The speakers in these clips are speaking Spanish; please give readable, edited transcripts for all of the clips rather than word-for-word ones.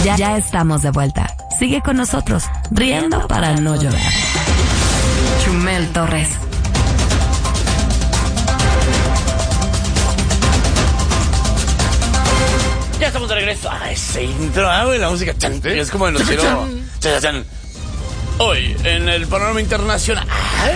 Ya estamos de vuelta. Sigue con nosotros, riendo para no llorar. Chumel Torres. Ya estamos de regreso. Ese intro, güey, la música. Es como de noticiero. Hoy, en el panorama internacional.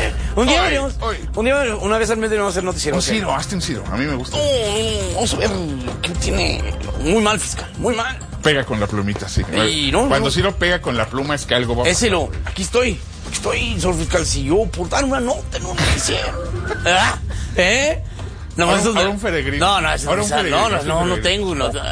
Una vez al mes debemos hacer noticiero. Hazte un Ciro, a mí me gusta. Vamos a ver quién tiene. Muy mal, fiscal, muy mal. Pega con la plumita, sí. Cuando Ciro pega con la pluma es que algo va a pasar. Aquí estoy, señor fiscal. Si yo por dar una nota en un noticiero. Ahora un peregrino. No tengo.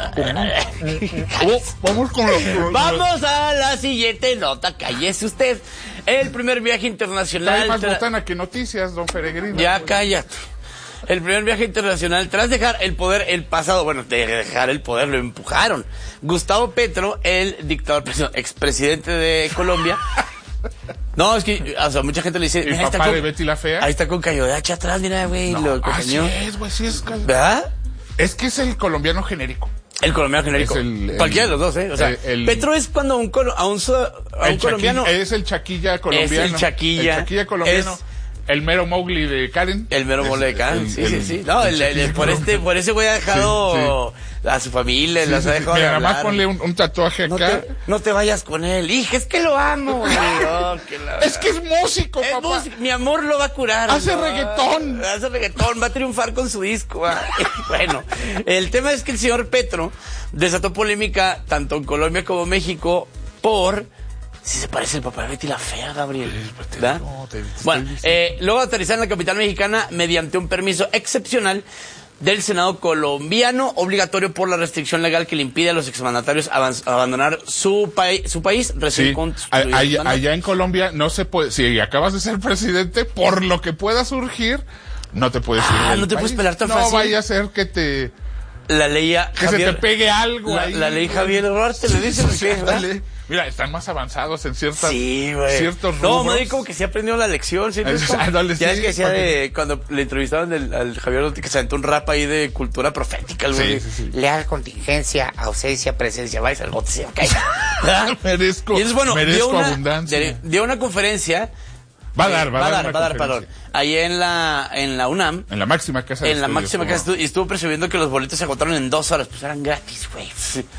Vamos con la... Vamos a la siguiente nota. Cállese usted. El primer viaje internacional. Hay más botana que noticias, don Peregrino. Ya cállate. El primer viaje internacional tras dejar el poder el pasado. Bueno, de dejar el poder lo empujaron. Gustavo Petro, el dictador, expresidente de Colombia. No, es que, o sea, mucha gente le dice... ¿El papá de Betty la Fea? Ahí está con Cayo de Hacha atrás, mira, güey. Sí es, güey, sí es. ¿Verdad? Es que es el colombiano genérico. El colombiano genérico. Cualquiera de los dos, ¿eh? O sea, Petro es cuando a un colombiano... Es el chaquilla colombiano. Es el chaquilla colombiano. El mero Mowgli de Karen. El mero Mowgli de Karen, sí. No, por ese güey ha dejado a su familia, las ha dejado de hablar. Nada más ponle un tatuaje acá. No te vayas con él. Hija, es que lo amo. Es que es músico, papá. Músico. Mi amor lo va a curar. Hace reggaetón. Va a triunfar con su disco. Bueno, el tema es que el señor Petro desató polémica tanto en Colombia como México por... Si se parece el papá de Betty la Fea, Gabriel. ¿Verdad? Bueno, luego de aterrizar en la capital mexicana mediante un permiso excepcional del Senado colombiano, obligatorio por la restricción legal que le impide a los exmandatarios abandonar su país recién constituido. Allá en Colombia no se puede, si acabas de ser presidente, por lo que pueda surgir, no te puedes ir. No te puedes pelar tan fácil. No vaya a ser que te... La ley que Javier, se te pegue algo ahí. La ley Javier Duarte le dice que mira, están más avanzados en ciertos rubros. No, me di como que sí aprendió la lección. ¿Sí? Ya es que decía cuando le entrevistaban al Javier Duarte que se aventó un rap ahí de cultura profética. Sí. Leal, contingencia, ausencia, presencia. Vais al bote, ¿sí? Okay. merezco y entonces, abundancia. Dio una conferencia. Va a dar, perdón. Ahí en la UNAM. En la máxima casa de estudios. Y estuvo presumiendo que los boletos se agotaron en 2 horas. Pues eran gratis, güey.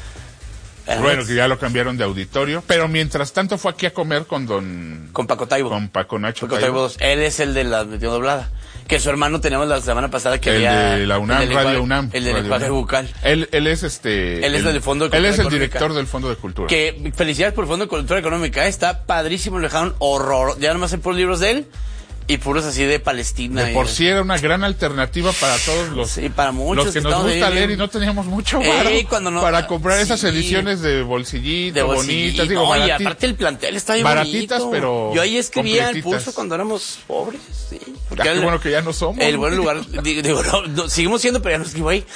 Bueno, que ya lo cambiaron de auditorio. Pero mientras tanto fue aquí a comer con Paco Taibo. Con Paco Nacho Taibo. Él es el de la metió doblada. Que su hermano teníamos la semana pasada que había... El de la UNAM, Radio UNAM. El del lenguaje bucal. Él es Él es del Fondo de Cultura Él es el Económica, director del Fondo de Cultura. Que felicidades por el Fondo de Cultura Económica. Está padrísimo, le dejaron horror. Ya nomás hay puros libros de él. Y puros así de Palestina. De por sí era una gran alternativa para todos los... Sí, para muchos. Los que nos gusta leer y no teníamos mucho para comprar esas ediciones de bolsillito, bonitas. Digo, y aparte el plantel está bien baratitas, bonito. Pero yo ahí escribía el pulso cuando éramos pobres. Sí. Qué bueno que ya no somos. El buen lugar. Digo, no, seguimos siendo, pero ya no escribo ahí.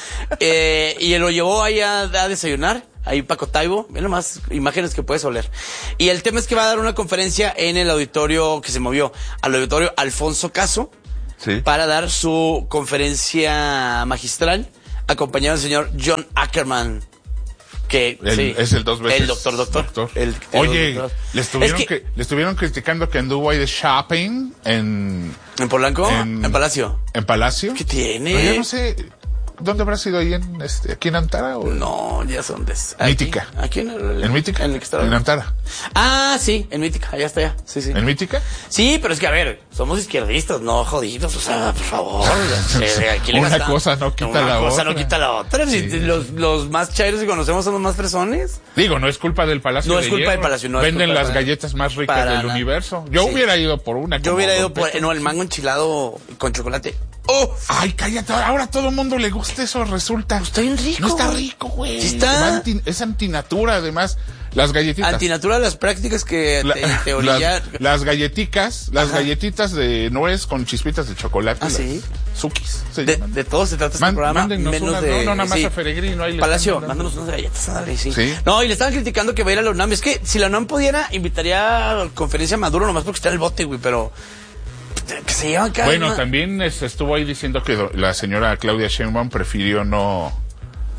Y él lo llevó ahí a desayunar. Ahí Paco Taibo, mira nomás imágenes que puedes oler. Y el tema es que va a dar una conferencia en el auditorio que se movió, al auditorio Alfonso Caso, para dar su conferencia magistral, acompañado del señor John Ackerman, que es el 2 veces. El doctor. Oye, le estuvieron criticando que anduvo ahí de shopping en Polanco, en Palacio. ¿En Palacio? ¿Qué tiene? No, yo no sé. ¿Dónde habrá sido ahí aquí en Antara o? No, ya son de Mítica. Aquí en Mítica. En Antara. Ah, sí, en Mítica, allá está ya. Sí. ¿En Mítica? Sí, pero es que a ver, somos izquierdistas, no jodidos, o sea, por favor. Aquí una cosa no quita la otra. No quita la otra. Sí. Si los más chairos que conocemos son los más fresones. Digo, no es culpa del Palacio. No es culpa del Palacio, no. Venden las galletas más ricas del universo. Yo hubiera ido por una. Yo hubiera ido por el mango enchilado con chocolate. ¡Oh! Ay, cállate, ahora a todo el mundo le gusta eso, resulta. Está bien rico. No está rico, güey. Sí está. Es antinatura, además. Las galletitas. Antinatura de las prácticas que en teoría... Las galletitas de nuez con chispitas de chocolate. Ah, sí. Sukis. De todo se trata este programa. Menos no, nada más a Peregrino. Ahí Palacio, mándanos unas galletas, dale, sí. No, y le estaban criticando que va a ir a la UNAM. Es que si la UNAM pudiera, invitaría a la conferencia a Maduro nomás porque está en el bote, güey, pero... que se llevan cada Bueno, también estuvo ahí diciendo que la señora Claudia Sheinbaum prefirió no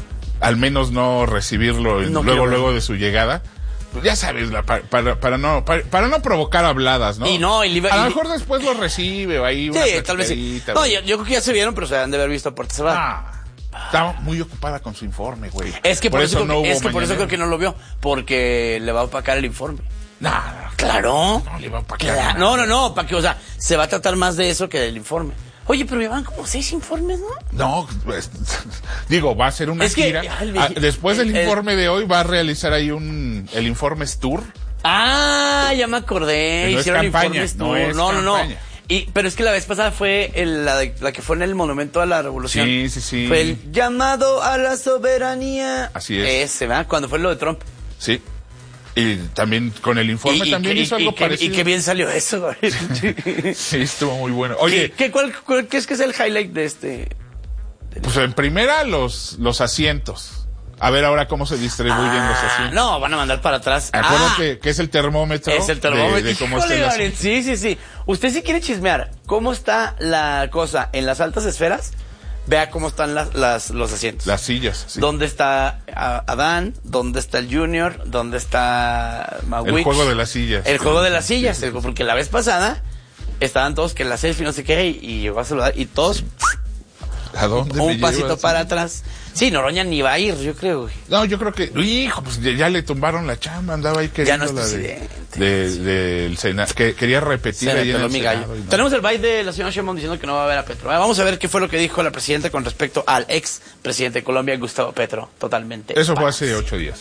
al menos no recibirlo luego de su llegada. Pues ya sabes, para no provocar habladas, ¿no? Y a lo mejor después lo recibe o ahí una tal vez sí. No, yo creo que ya se vieron, pero se han de haber visto a puerta cerrada. Estaba muy ocupada con su informe, güey. Es que por eso no hubo por eso creo que no lo vio, porque le va a opacar el informe. No, claro. No le va a opacar. No, para que, o sea, se va a tratar más de eso que del informe. Oye, pero llevan como 6 informes, ¿no? No, pues, digo, va a ser una gira. Después del informe de hoy va a realizar ahí el Informes Tour. Ah, ya me acordé. No hicieron es campaña, Informes Tour. No. Pero es que la vez pasada fue la que fue en el Monumento a la Revolución. Sí. Fue el llamado a la soberanía. Así es. Ese, ¿verdad? Cuando fue lo de Trump. Sí. Y también con el informe hizo algo parecido. Y qué bien salió eso, güey. Sí, estuvo muy bueno. Oye, ¿Cuál es que es el highlight de este? Pues en primera los asientos. A ver ahora cómo se distribuyen los asientos. No, van a mandar para atrás. Acuérdate que es el termómetro. Es el termómetro. De cómo está Sí. Usted si quiere chismear cómo está la cosa en las altas esferas, vea cómo están los asientos. Las sillas. Sí. ¿Dónde está Adán? ¿Dónde está el Junior? ¿Dónde está Mawich? El juego de las sillas. El juego de las sillas. Sí. Porque la vez pasada estaban todos que la selfie no sé qué y llegó a saludar y todos ¿a dónde un pasito para atrás. Sí, Noroña ni va a ir, yo creo. No, yo creo que, hijo, pues ya le tumbaron la chamba, andaba ahí queriendo ya no es del Senado, que quería repetir ahí en el Senado. No. Tenemos el bye de la señora Sheinbaum diciendo que no va a ver a Petro. Vamos a ver qué fue lo que dijo la presidenta con respecto al ex presidente de Colombia, Gustavo Petro, totalmente. Eso fue hace 8 días,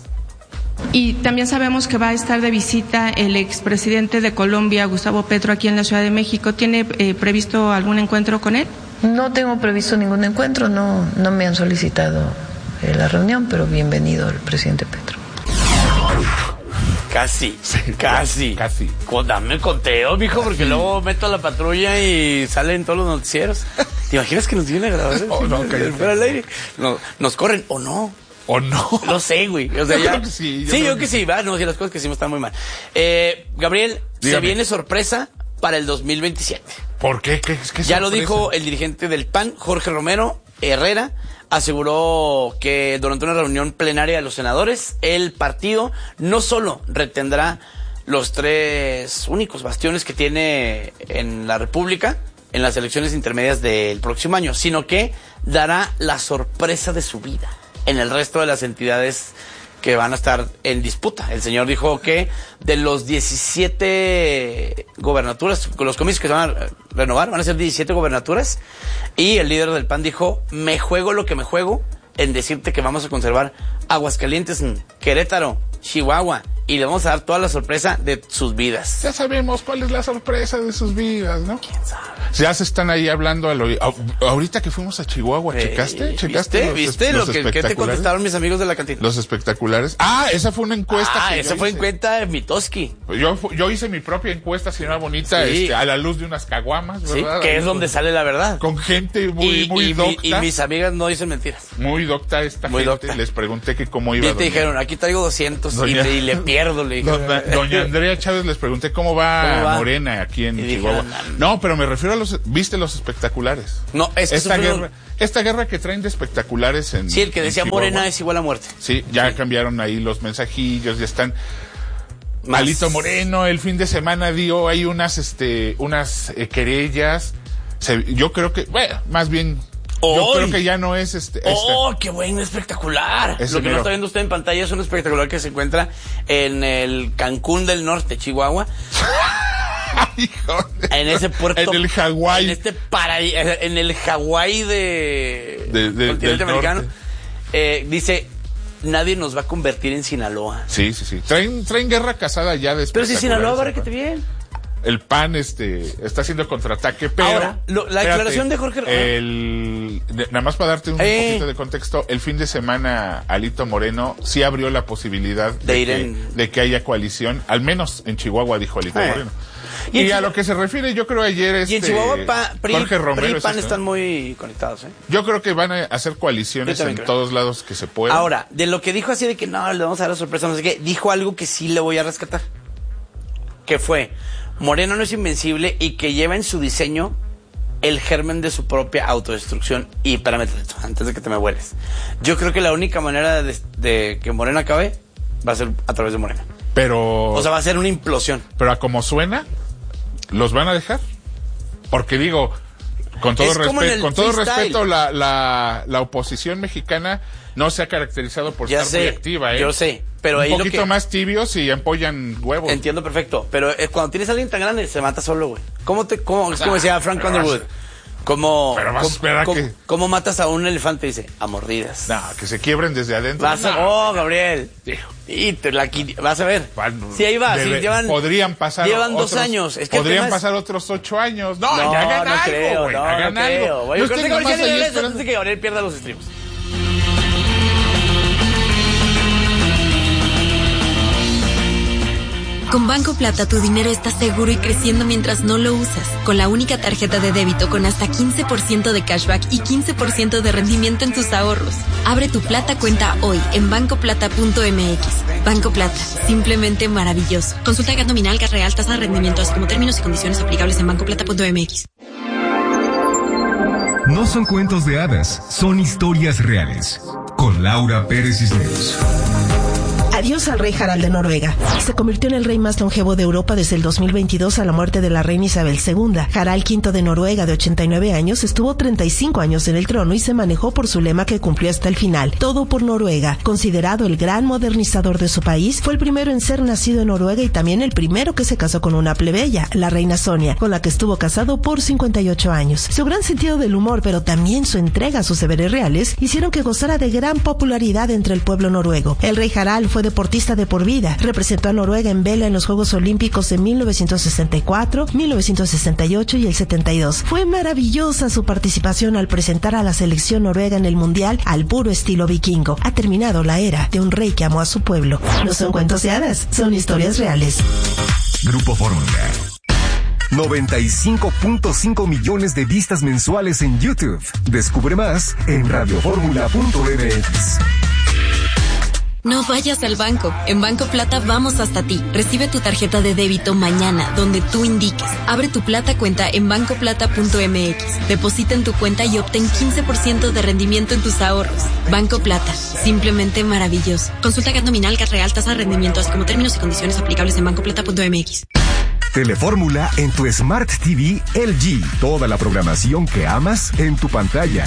Y también sabemos que va a estar de visita el expresidente de Colombia, Gustavo Petro, aquí en la Ciudad de México. ¿Tiene previsto algún encuentro con él? No tengo previsto ningún encuentro, no me han solicitado la reunión, pero bienvenido el presidente Petro. Casi. Dame el conteo, mijo, porque luego meto a la patrulla y salen todos los noticieros. ¿Te imaginas que nos vienen a grabar? Fuera al aire. No, nos corren, ¿o no? ¿O no? No sé, güey. O sea, ya. Yo que sí, va. No, si las cosas que hicimos están muy mal. Gabriel, dígame. Se viene sorpresa para el 2027. ¿Por qué? ¿Qué ya lo dijo el dirigente del PAN, Jorge Romero Herrera. Aseguró que durante una reunión plenaria de los senadores, el partido no solo retendrá los 3 únicos bastiones que tiene en la República en las elecciones intermedias del próximo año, sino que dará la sorpresa de su vida en el resto de las entidades que van a estar en disputa. El señor dijo que de los 17 gobernaturas, con los comicios que se van a renovar, van a ser 17 gobernaturas, y el líder del PAN dijo, me juego lo que me juego en decirte que vamos a conservar Aguascalientes, Querétaro, Chihuahua, y le vamos a dar toda la sorpresa de sus vidas. Ya sabemos cuál es la sorpresa de sus vidas, ¿no? ¿Quién sabe? Ya se están ahí hablando ahorita que fuimos a Chihuahua, ¿checaste? ¿Viste lo que te contestaron mis amigos de la cantina? Los espectaculares. Esa fue una encuesta. Esa fue encuesta de Mitoski. Yo hice mi propia encuesta, señora bonita, sí. A la luz de unas caguamas, ¿verdad? Sí, que es donde sale la verdad. Con gente muy docta. Y mis amigas no dicen mentiras. Muy docta esta gente. Docta. Les pregunté que cómo iba. Y te dijeron, aquí traigo 200 y le pierdo, le dije. Doña Andrea Chávez les pregunté cómo va Morena aquí en Chihuahua. No, pero me refiero a ¿viste los espectaculares? No, es que esta guerra que traen de espectaculares en sí, el que decía Morena es igual a muerte. Sí, ya cambiaron ahí los mensajillos, ya están. Alito Moreno el fin de semana dio ahí unas querellas. Yo creo que, bueno, más bien yo creo que ya no es qué bueno, espectacular. Lo que no está viendo usted en pantalla es un espectacular que se encuentra en el Cancún del Norte, Chihuahua. En ese puerto, en el Hawái, en el Hawái del continente americano, dice, nadie nos va a convertir en Sinaloa. Sí. Traen guerra casada ya de pero si Sinaloa va a que te bien. El PAN está haciendo contraataque, pero ahora la declaración de Jorge nada más para darte un poquito de contexto, el fin de semana Alito Moreno sí abrió la posibilidad de que haya coalición, al menos en Chihuahua, dijo Alito Moreno. Y a lo que se refiere, yo creo ayer y en Chihuahua, Jorge Romero y PAN están muy conectados. Yo creo que van a hacer coaliciones en todos lados que se puedan. Ahora, de lo que dijo así de que no, le vamos a dar la sorpresa, no sé qué, dijo algo que sí le voy a rescatar. Que fue, Moreno no es invencible y que lleva en su diseño el germen de su propia autodestrucción. Y espérame, antes de que te me vueles, yo creo que la única manera de que Morena acabe va a ser a través de Morena. Pero... O sea, va a ser una implosión. Pero a como suena, ¿los van a dejar? Porque digo, con todo respeto, la oposición mexicana no se ha caracterizado por estar muy activa, Yo sé, pero ahí un poquito más tibios y ampollan huevos. Entiendo perfecto, pero cuando tienes a alguien tan grande se mata solo, güey. ¿Cómo decía Frank Underwood? ¿Cómo matas a un elefante? Dice, a mordidas. No, que se quiebren desde adentro. Gabriel. Vas a ver. Sí, ahí va. Podrían pasar. Llevan 2 años. Es que podrían pasar otros 8 años. No, ya hagan algo, güey. Hagan algo. Yo creo que Gabriel pierda los estribos. Con Banco Plata tu dinero está seguro y creciendo mientras no lo usas. Con la única tarjeta de débito con hasta 15% de cashback y 15% de rendimiento en tus ahorros. Abre tu Plata cuenta hoy en bancoplata.mx. Banco Plata, simplemente maravilloso. Consulta gas nominal, gas real, tasa de rendimiento, así como términos y condiciones aplicables en bancoplata.mx. No son cuentos de hadas, son historias reales. Con Laura Pérez Cisneros. Adiós al rey Harald de Noruega. Se convirtió en el rey más longevo de Europa desde el 2022 a la muerte de la reina Isabel II. Harald V de Noruega, de 89 años, estuvo 35 años en el trono y se manejó por su lema que cumplió hasta el final. Todo por Noruega. Considerado el gran modernizador de su país, fue el primero en ser nacido en Noruega y también el primero que se casó con una plebeya, la reina Sonia, con la que estuvo casado por 58 años. Su gran sentido del humor, pero también su entrega a sus deberes reales, hicieron que gozara de gran popularidad entre el pueblo noruego. El rey Harald fue deportista de por vida. Representó a Noruega en vela en los Juegos Olímpicos de 1964, 1968 y el 72. Fue maravillosa su participación al presentar a la selección noruega en el Mundial al puro estilo vikingo. Ha terminado la era de un rey que amó a su pueblo. No son cuentos de hadas, son historias reales. Grupo Fórmula. 95.5 millones de vistas mensuales en YouTube. Descubre más en radioformula.mx. No vayas al banco. En Banco Plata vamos hasta ti. Recibe tu tarjeta de débito mañana, donde tú indiques. Abre tu Plata cuenta en bancoplata.mx. Deposita en tu cuenta y obtén 15% de rendimiento en tus ahorros. Banco Plata, simplemente maravilloso. Consulta gas nominal, gas real, tasa de rendimiento, así como términos y condiciones aplicables en bancoplata.mx. Telefórmula en tu Smart TV LG. Toda la programación que amas en tu pantalla.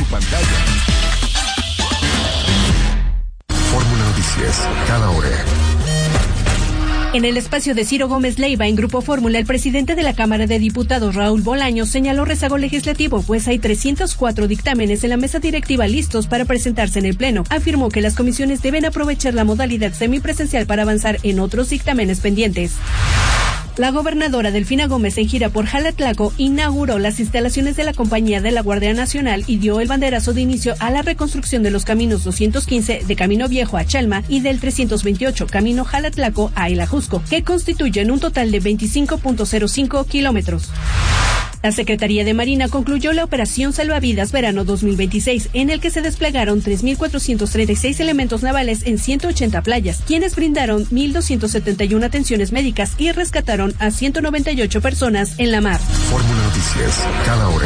Fórmula Noticias, cada hora. En el espacio de Ciro Gómez Leiva en Grupo Fórmula, el presidente de la Cámara de Diputados, Raúl Bolaños, señaló rezago legislativo, pues hay 304 dictámenes en la mesa directiva listos para presentarse en el Pleno. Afirmó que las comisiones deben aprovechar la modalidad semipresencial para avanzar en otros dictámenes pendientes. La gobernadora Delfina Gómez, en gira por Jalatlaco, inauguró las instalaciones de la Compañía de la Guardia Nacional y dio el banderazo de inicio a la reconstrucción de los caminos 215 de Camino Viejo a Chalma y del 328 Camino Jalatlaco a El Ajusco, que constituyen un total de 25.05 kilómetros. La Secretaría de Marina concluyó la Operación Salvavidas Verano 2026, en el que se desplegaron 3.436 elementos navales en 180 playas, quienes brindaron 1.271 atenciones médicas y rescataron a 198 personas en la mar. Fórmula Noticias, cada hora.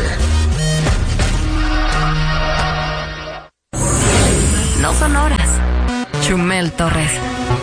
No son horas. Chumel Torres.